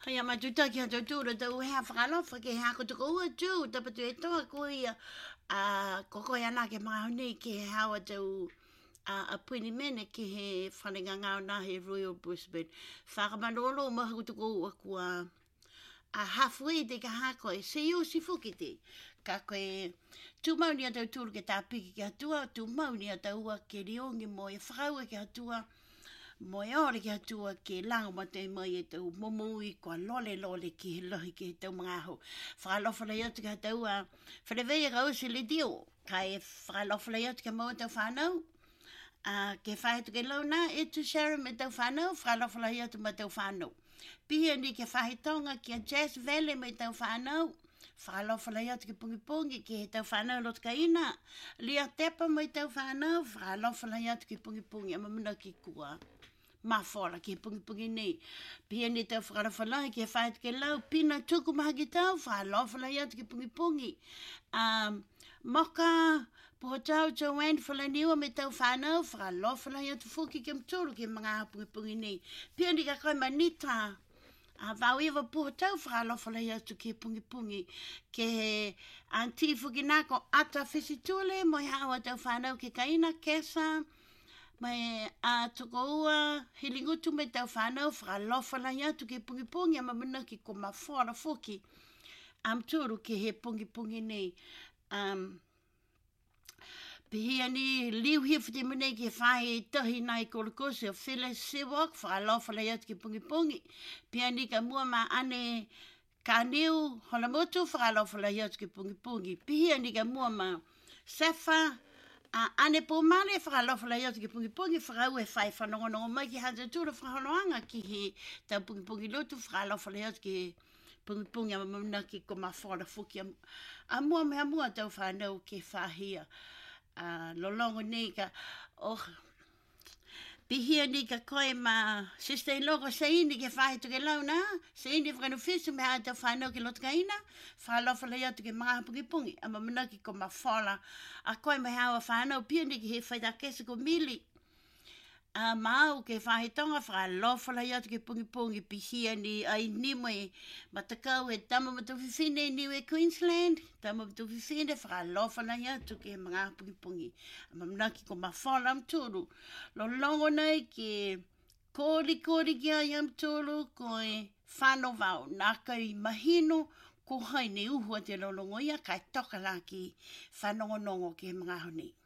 Hei ama tuta ki hata tūra tau hea whakalofa ke hea ko tuko ua tū, tapatu e toa ko ia koko ana ke mga honi ke he hawa tau a puini mene ki he whanenga ngāo nā he Royal Brisbane. Whakamanolo maha ko tuko ua kua a halfway te ka hako e se iu si fuki te. Ka koe tū mauni a tau tūru ke tā piki ki hatua, tū mauni a tau ua ke riongi mo e whakaua ki hatua, mo e ore ki hatua ke lango matei mai e tau momoi kua lole lole ki he lohi ki he tau mga aho. Whakalofala i atu ki hatau a whanewea ka usi le dio, ka e whakalofala i atu ki maua tau whanau, ke whahetu ke launa e tu Sharon me tau whanau, whakalofala i atu ma tau whanau. Pia ni ke whahetonga ki a Jazz Valley me tau whanau, whakalofala i atu ki pungi ki he tau whanau lot ka ina, lia tepa me tau whanau, whakalofala i atu ki pungi, ama muna ki kua. Mafora ki pungi nei. Pia ni tau whakalofalahi ki e whaet ke lau, pina tuku maha ki tau, whakalofalahi atu ki pungi. Moka poho tau Joanne whalaniwa me tau whanau, whakalofalahi atu fuki ke mtoro ki mga pungi nei. Pia ni ka koe manita, vau iwa poho tau whakalofalahi atu ki pungi. Ke he anti fuki nako ata fisitule, mo hawa tau whanau ke kaina kesa, mai toko ua hilingutu me tau whanau whakalofala i atu ke pungi ama mana ki ko mawhora fuki tūru ke he pungi nei. Pihia ni liu hifti mune ki whahe tahi nai kolokose o Phyllis Sewak whakalofala i atu ke pungi. Pihia ni ka mua ma ane ka niu holamotu whakalofala i atu ke pungi. Pihia ni ka mua ma Safa ane po male whakalofala i atu ki pungi whakau e whai whanongonongo mai ki hata tūra whahonoanga ki he tau pungi lotu whakalofala i atu ki pungi ama mamuna ki ko mawhora fuki a mua tau whanau ke whahia lolongo nei ka pihia ni ka koe ma sister-in-law ko Saini ke whahetu ke launa, Saini whakanufisu me haa tau whanau ke lotkaina, whakalofala i atu ke mga pungi, ama mana ki ko mawhala, a koe mai hawa whanau pia ni ki he whaitakesa ko mili, mau ke whahetonga whakalofala i atu ke pungi, pihia ni ai niwe matakau e tama matawhiwhine niwe Queensland, tama matawhiwhine whakalofala i atu ke mga pungi, ama mana ki ko mawhala mturu, lolongo nei ke kori ki ai mturu koe whano vau, naka i mahino ko hai ne uhua te lolongo ia kai toka la ki whanongonongo ke mga honi.